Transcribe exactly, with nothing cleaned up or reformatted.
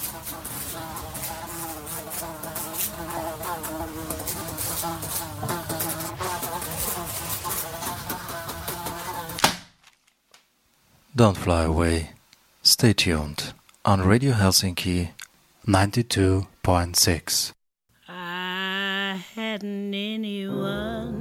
Don't fly away. Stay tuned on Radio Helsinki ninety-two point six. I hadn't anyone